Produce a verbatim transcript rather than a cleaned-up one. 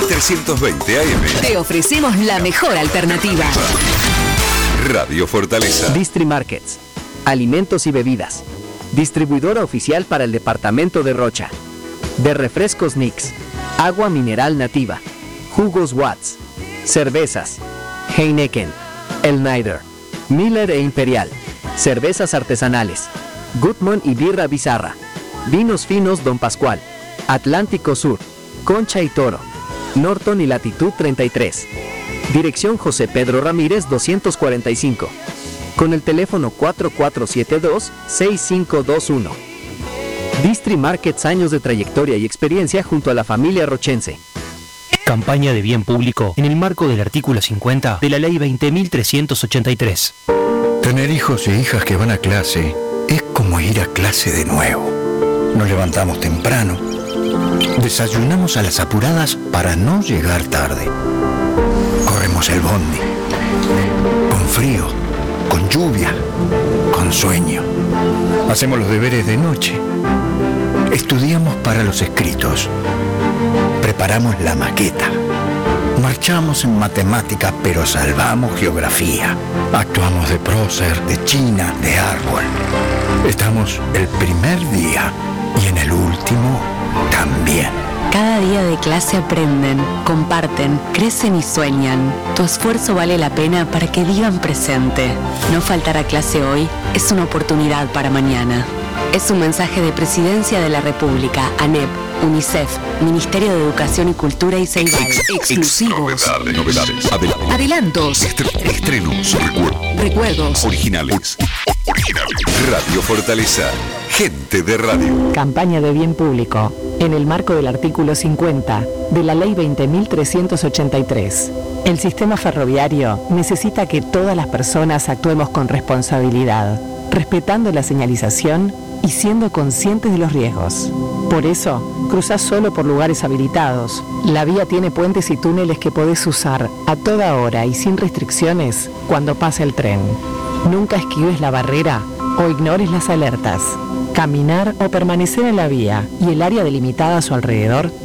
trescientos veinte A M. Te ofrecemos la mejor alternativa. Radio Fortaleza. Distri Markets. Alimentos y bebidas. Distribuidora oficial para el departamento de Rocha. De refrescos Nix. Agua mineral nativa. Jugos Watts. Cervezas. Heineken. El Nider. Miller e Imperial. Cervezas artesanales. Gutmann y Birra Bizarra. Vinos finos Don Pascual. Atlántico Sur. Concha y Toro. Norton y Latitud treinta y tres. Dirección José Pedro Ramírez doscientos cuarenta y cinco. Con el teléfono cuatro cuatro siete dos, seis cinco dos uno. Distri Markets, años de trayectoria y experiencia junto a la familia rochense. Campaña de bien público en el marco del artículo cincuenta de la Ley veinte mil trescientos ochenta y tres. Tener hijos e hijas que van a clase es como ir a clase de nuevo. Nos levantamos temprano, desayunamos a las apuradas para no llegar tarde. Corremos el bondi, con frío, con lluvia, con sueño. Hacemos los deberes de noche. Estudiamos para los escritos. Preparamos la maqueta. Marchamos en matemática, pero salvamos geografía. Actuamos de prócer, de china, de árbol. Estamos el primer día y en el último también. Cada día de clase aprenden, comparten, crecen y sueñan. Tu esfuerzo vale la pena para que vivan presente. No faltar a clase hoy es una oportunidad para mañana. Es un mensaje de Presidencia de la República, ANEP, UNICEF, Ministerio de Educación y Cultura y Ceibal. Ex- exclusivos. Novedades, novedades, adel- Adelantos. estre- estrenos, recuerdos, Recuerdos. originales, originales. Radio Fortaleza, gente de radio. Campaña de bien público, en el marco del artículo cincuenta de la Ley veinte mil trescientos ochenta y tres. El sistema ferroviario necesita que todas las personas actuemos con responsabilidad, respetando la señalización y siendo conscientes de los riesgos. Por eso, cruzás solo por lugares habilitados. La vía tiene puentes y túneles que podés usar a toda hora y sin restricciones cuando pase el tren. Nunca esquives la barrera o ignores las alertas. Caminar o permanecer en la vía y el área delimitada a su alrededor